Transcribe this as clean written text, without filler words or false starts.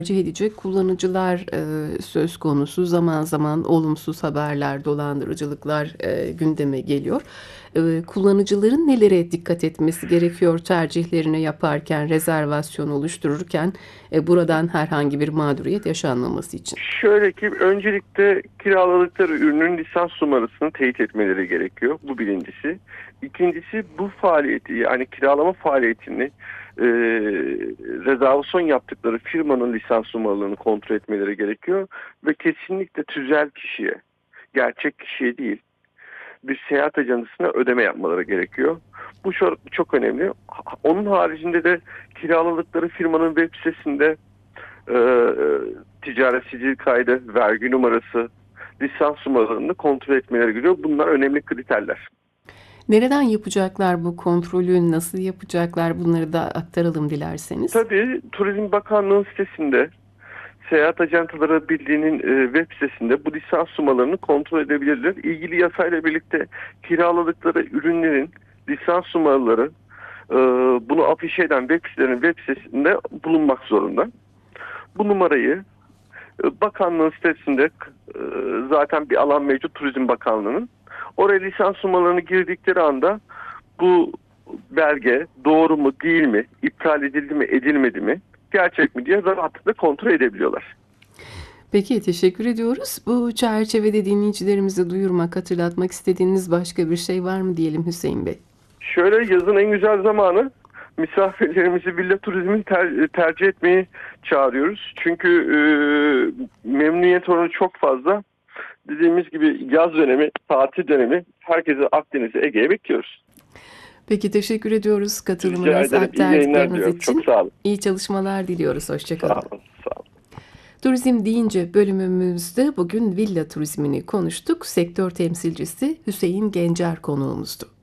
tercih edecek kullanıcılar söz konusu. Zaman zaman olumsuz haberler, dolandırıcılıklar gündeme geliyor. Kullanıcıların nelere dikkat etmesi gerekiyor tercihlerini yaparken, rezervasyon oluştururken buradan herhangi bir mağduriyet yaşanmaması için? Şöyle ki öncelikle kiraladıkları ürünün lisans numarasını teyit etmeleri gerekiyor. Bu birincisi. İkincisi bu faaliyeti yani kiralama faaliyetini rezervasyon yaptıkları firmanın lisans numaralarını kontrol etmeleri gerekiyor. Ve kesinlikle tüzel kişiye, gerçek kişiye değil bir seyahat ajansına ödeme yapmaları gerekiyor. Bu çok önemli. Onun haricinde de kiraladıkları firmanın web sitesinde e, ticaret sicil kaydı, vergi numarası, lisans numaralarını kontrol etmeleri gerekiyor. Bunlar önemli kriterler. Nereden yapacaklar bu kontrolü, nasıl yapacaklar bunları da aktaralım dilerseniz. Tabii Turizm Bakanlığı sitesinde Seyahat Ajantaları Birliği'nin web sitesinde bu lisans numaralarını kontrol edebilirler. İlgili yasayla birlikte kiraladıkları ürünlerin lisans numaraları bunu afişe eden web sitelerinin web sitesinde bulunmak zorunda. Bu numarayı bakanlığın sitesinde zaten bir alan mevcut Turizm Bakanlığı'nın. Oraya lisans numaralarını girdikleri anda bu belge doğru mu değil mi, iptal edildi mi edilmedi mi, gerçek mi diye rahatlıkla kontrol edebiliyorlar. Peki, teşekkür ediyoruz. Bu çerçevede dinleyicilerimize duyurmak, hatırlatmak istediğiniz başka bir şey var mı diyelim Hüseyin Bey? Şöyle yazın en güzel zamanı misafirlerimizi villa turizmini tercih etmeyi çağırıyoruz. Çünkü memnuniyet oranı çok fazla. Dediğimiz gibi yaz dönemi, tatil dönemi herkese Akdeniz'e, Ege'ye bekliyoruz. Peki, teşekkür ediyoruz Rica katılımınız, ederim. İyi yayınlar aktardıklarınız diliyorum. Çok için. sağ olun. İyi çalışmalar diliyoruz. Hoşça Sağ kalın. olun. Sağ olun. Turizm deyince bölümümüzde bugün villa turizmini konuştuk. Sektör temsilcisi Hüseyin Gencer konuğumuzdu.